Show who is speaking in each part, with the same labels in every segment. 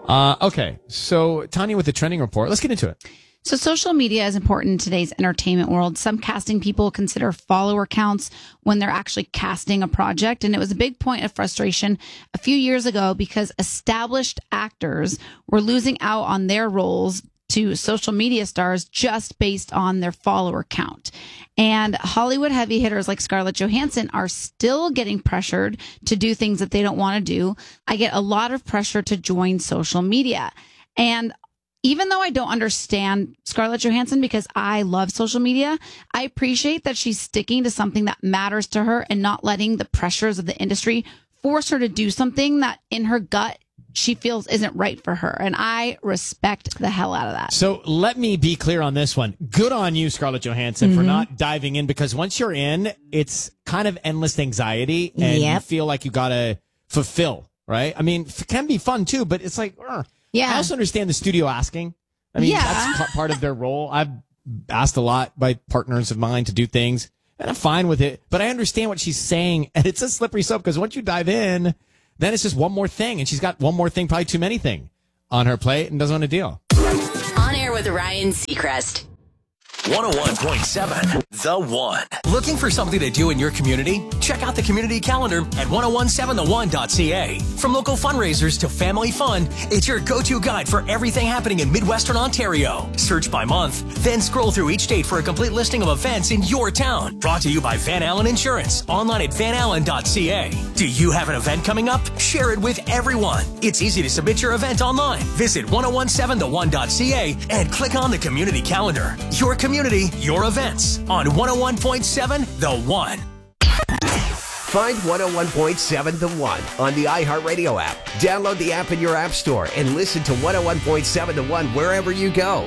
Speaker 1: Okay, so Tanya with the trending report. Let's get into it.
Speaker 2: So social media is important in today's entertainment world. Some casting people consider follower counts when they're actually casting a project. And it was a big point of frustration a few years ago because established actors were losing out on their roles to social media stars just based on their follower count. And Hollywood heavy hitters like Scarlett Johansson are still getting pressured to do things that they don't want to do. I get a lot of pressure to join social media. And even though I don't understand Scarlett Johansson because I love social media, I appreciate that she's sticking to something that matters to her and not letting the pressures of the industry force her to do something that in her gut she feels isn't right for her. And I respect the hell out of that.
Speaker 1: So let me be clear on this one. Good on you, Scarlett Johansson, for not diving in, because once you're in, it's kind of endless anxiety and you feel like you got to fulfill, right? I mean, it can be fun too, but it's like,
Speaker 2: yeah.
Speaker 1: I also understand the studio asking. I mean, that's part of their role. I've asked a lot by partners of mine to do things, and I'm fine with it. But I understand what she's saying, and it's a slippery slope because once you dive in, then it's just one more thing, and she's got one more thing, probably too many thing, on her plate and doesn't want to deal.
Speaker 3: On air with Ryan Seacrest.
Speaker 4: 101.7 The One. Looking for something to do in your community? Check out the community calendar at 1017thone.ca. From local fundraisers to family fun, it's your go-to guide for everything happening in Midwestern Ontario. Search by month, then scroll through each date for a complete listing of events in your town. Brought to you by Van Allen Insurance, online at vanallen.ca. Do you have an event coming up? Share it with everyone. It's easy to submit your event online. Visit 1017thone.ca and click on the community calendar. Your community, your events on 101.7 The One.
Speaker 5: Find 101.7 The One on the iHeartRadio app. Download the app in your app store and listen to 101.7 The One wherever you go.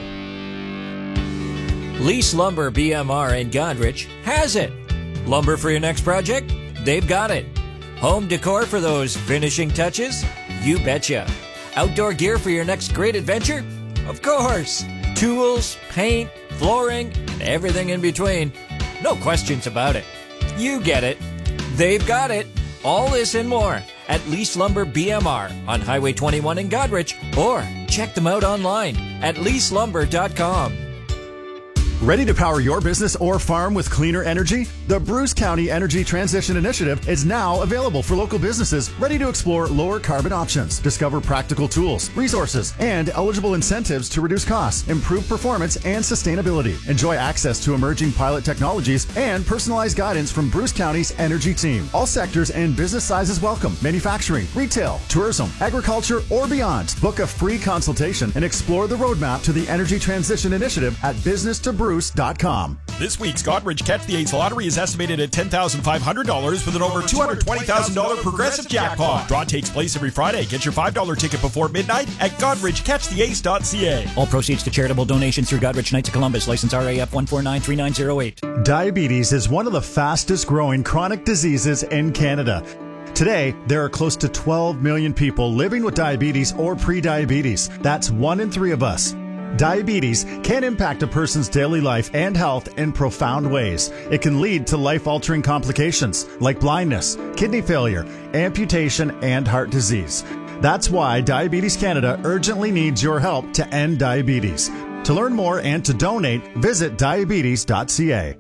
Speaker 6: Lease Lumber BMR in Godrich has it. Lumber for your next project? They've got it. Home decor for those finishing touches? You betcha. Outdoor gear for your next great adventure? Of course. Tools, paint, flooring, and everything in between. No questions about it. You get it. They've got it. All this and more at Lease Lumber BMR on Highway 21 in Godrich, or check them out online at leaselumber.com.
Speaker 7: Ready to power your business or farm with cleaner energy? The Bruce County Energy Transition Initiative is now available for local businesses ready to explore lower carbon options, discover practical tools, resources, and eligible incentives to reduce costs, improve performance, and sustainability. Enjoy access to emerging pilot technologies and personalized guidance from Bruce County's energy team. All sectors and business sizes welcome. Manufacturing, retail, tourism, agriculture, or beyond. Book a free consultation and explore the roadmap to the Energy Transition Initiative at businesstobruce.com.
Speaker 8: This week's Godrich Catch the Ace lottery is estimated at $10,500 with an over $220,000 progressive jackpot. Draw takes place every Friday. Get your $5 ticket before midnight at godrichcatchtheace.ca.
Speaker 6: All proceeds to charitable donations through Godrich Knights of Columbus. License RAF 1493908.
Speaker 7: Diabetes is one of the fastest growing chronic diseases in Canada. Today, there are close to 12 million people living with diabetes or prediabetes. That's 1 in 3 of us. Diabetes can impact a person's daily life and health in profound ways. It can lead to life-altering complications like blindness, kidney failure, amputation, and heart disease. That's why Diabetes Canada urgently needs your help to end diabetes. To learn more and to donate, visit diabetes.ca.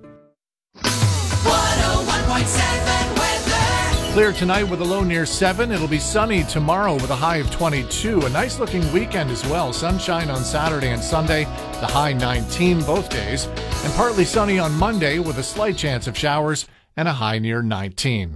Speaker 9: 101.7
Speaker 10: Clear tonight with a low near 7. It'll be sunny tomorrow with a high of 22. A nice looking weekend as well. Sunshine on Saturday and Sunday, the high 19 both days. And partly sunny on Monday with a slight chance of showers and a high near 19.